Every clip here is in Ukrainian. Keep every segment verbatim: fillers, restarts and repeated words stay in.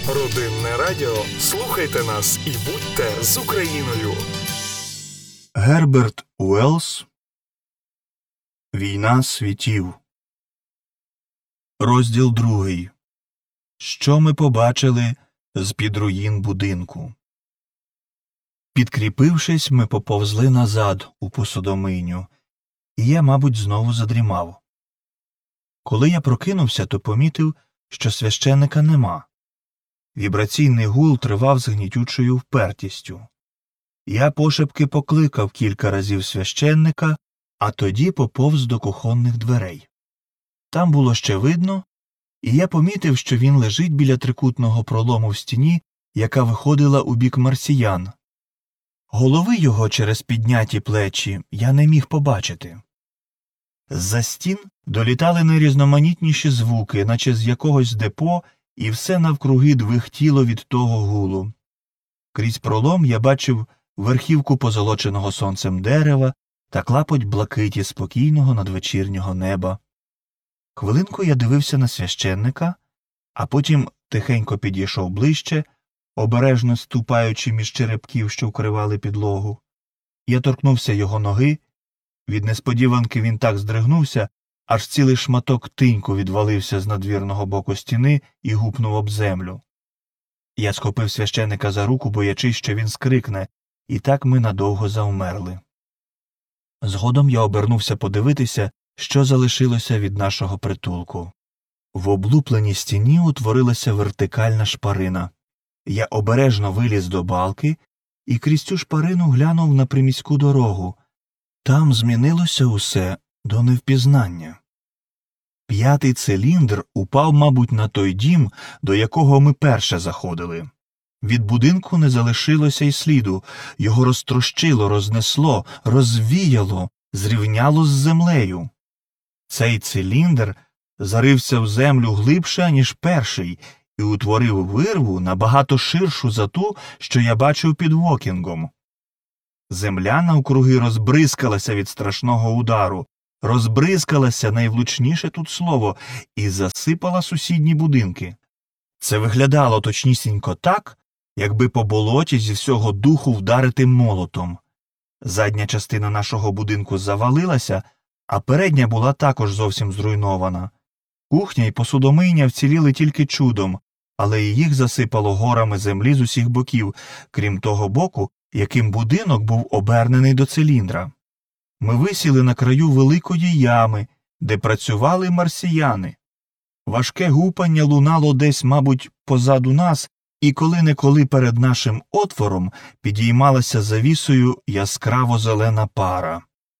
Родинне радіо. Слухайте нас і будьте з Україною. Герберт Уеллс. Війна світів. Розділ другий. Що ми побачили з-під руїн будинку? Підкріпившись, ми поповзли назад у посудомийню, і я, мабуть, знову задрімав. Коли я прокинувся, то помітив, що священика нема. Вібраційний гул тривав з гнітючою впертістю. Я пошепки покликав кілька разів священника, а тоді поповз до кухонних дверей. Там було ще видно, і я помітив, що він лежить біля трикутного пролому в стіні, яка виходила у бік марсіян. Голови його через підняті плечі я не міг побачити. З-за стін долітали найрізноманітніші звуки, наче з якогось депо, і все навкруги двихтіло від того гулу. Крізь пролом я бачив верхівку позолоченого сонцем дерева та клапоть блакиті спокійного надвечірнього неба. Хвилинку я дивився на священника, а потім тихенько підійшов ближче, обережно ступаючи між черепків, що вкривали підлогу. Я торкнувся його ноги. Від несподіванки він так здригнувся, аж цілий шматок тиньку відвалився з надвірного боку стіни і гупнув об землю. Я схопив священика за руку, боячись, що він скрикне, і так ми надовго завмерли. Згодом я обернувся подивитися, що залишилося від нашого притулку. В облупленій стіні утворилася вертикальна шпарина. Я обережно виліз до балки і крізь цю шпарину глянув на приміську дорогу. Там змінилося усе до невпізнання. П'ятий циліндр упав, мабуть, на той дім, до якого ми перше заходили. Від будинку не залишилося й сліду, його розтрощило, рознесло, розвіяло, зрівняло з землею. Цей циліндр зарився в землю глибше, ніж перший, і утворив вирву набагато ширшу за ту, що я бачив під Вокінгом. Земля навкруги розбризкалася від страшного удару, розбризкалася, найвлучніше тут слово, і засипала сусідні будинки. Це виглядало точнісінько так, якби по болоті зі всього духу вдарити молотом. Задня частина нашого будинку завалилася, а передня була також зовсім зруйнована. Кухня і посудомийня вціліли тільки чудом, але і їх засипало горами землі з усіх боків, крім того боку, яким будинок був обернений до циліндра. Ми висіли на краю великої ями, де працювали марсіяни. Важке гупання лунало десь, мабуть, позаду нас, і коли-неколи перед нашим отвором підіймалася завісою яскраво-зелена пара.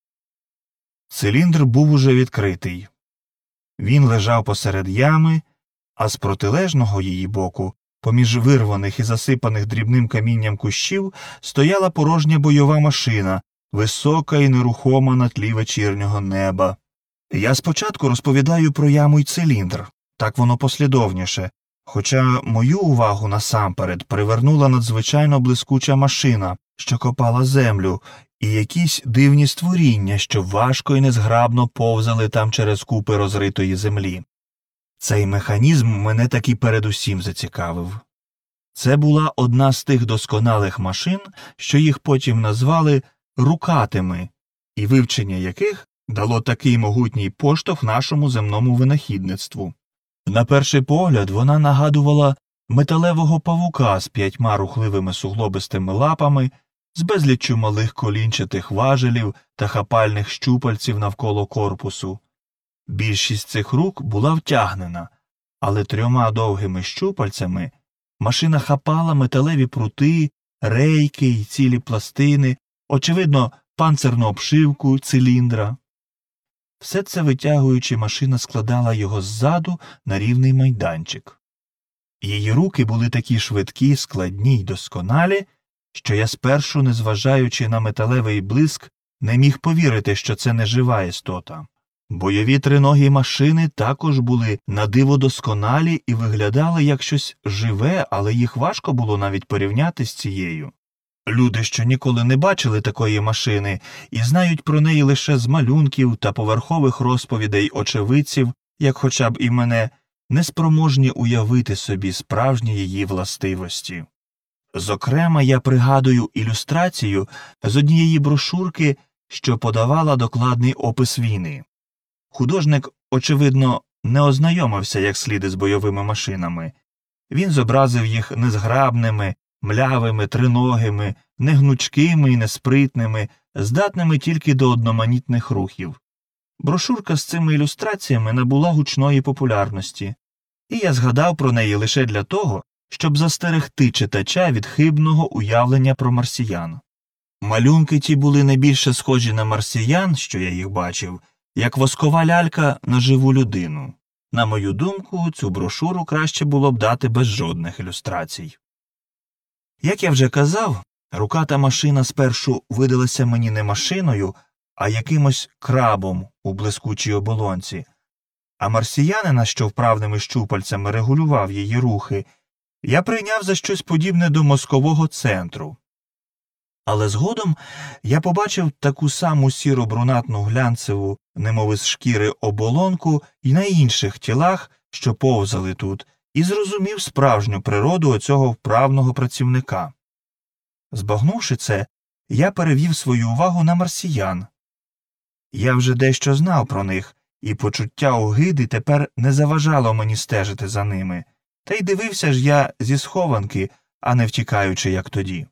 Циліндр був уже відкритий. Він лежав посеред ями, а з протилежного її боку, поміж вирваних і засипаних дрібним камінням кущів, стояла порожня бойова машина, висока і нерухома на тлі вечірнього неба. Я спочатку розповідаю про яму й циліндр, так воно послідовніше, хоча мою увагу насамперед привернула надзвичайно блискуча машина, що копала землю, і якісь дивні створіння, що важко і незграбно повзали там через купи розритої землі. Цей механізм мене таки передусім зацікавив. Це була одна з тих досконалих машин, що їх потім назвали «рукатими», і вивчення яких дало такий могутній поштовх нашому земному винахідництву. На перший погляд вона нагадувала металевого павука з п'ятьма рухливими суглобистими лапами, з безліччю малих колінчатих важелів та хапальних щупальців навколо корпусу. Більшість цих рук була втягнена, але трьома довгими щупальцями машина хапала металеві прути, рейки й цілі пластини, очевидно, панцирну обшивку циліндра. Все це витягуючи, машина складала його ззаду на рівний майданчик. Її руки були такі швидкі, складні й досконалі, що я спершу, незважаючи на металевий блиск, не міг повірити, що це не жива істота. Бойові триногі машини також були надиво досконалі і виглядали як щось живе, але їх важко було навіть порівняти з цією. Люди, що ніколи не бачили такої машини і знають про неї лише з малюнків та поверхових розповідей очевидців, як хоча б і мене, неспроможні уявити собі справжні її властивості. Зокрема, я пригадую ілюстрацію з однієї брошурки, що подавала докладний опис війни. Художник, очевидно, не ознайомився як слід із бойовими машинами. Він зобразив їх незграбними, млявими, триногими, негнучкими і неспритними, здатними тільки до одноманітних рухів. Брошурка з цими ілюстраціями набула гучної популярності, і я згадав про неї лише для того, щоб застерегти читача від хибного уявлення про марсіян. Малюнки ті були не більше схожі на марсіян, що я їх бачив, як воскова лялька на живу людину. На мою думку, цю брошуру краще було б дати без жодних ілюстрацій. Як я вже казав, руката машина спершу видалася мені не машиною, а якимось крабом у блискучій оболонці, а марсіянина, що вправними щупальцями регулював її рухи, я прийняв за щось подібне до мозкового центру. Але згодом я побачив таку саму сіро-брунатну глянцеву, немов із шкіри оболонку й на інших тілах, що повзали тут, і зрозумів справжню природу оцього вправного працівника. Збагнувши це, я перевів свою увагу на марсіян. Я вже дещо знав про них, і почуття огиди тепер не заважало мені стежити за ними, та й дивився ж я зі схованки, а не втікаючи, як тоді.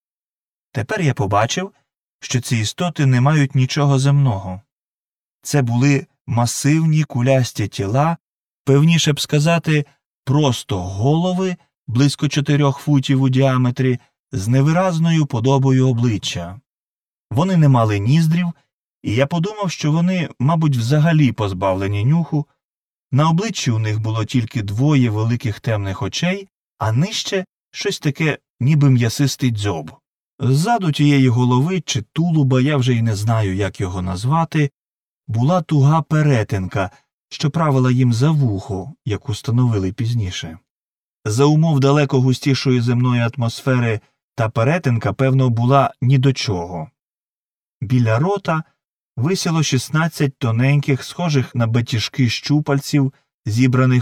Тепер я побачив, що ці істоти не мають нічого земного. Це були масивні кулясті тіла, певніше б сказати, просто голови, близько чотирьох футів у діаметрі, з невиразною подобою обличчя. Вони не мали ніздрів, і я подумав, що вони, мабуть, взагалі позбавлені нюху. На обличчі у них було тільки двоє великих темних очей, а нижче щось таке, ніби м'ясистий дзьоб. Ззаду тієї голови чи тулуба, я вже й не знаю, як його назвати, була туга перетинка, що правила їм за вухо, як установили пізніше. За умов далеко густішої земної атмосфери та перетинка, певно, була ні до чого. Біля рота висіло шістнадцять тоненьких, схожих на батіжки щупальців, зібраних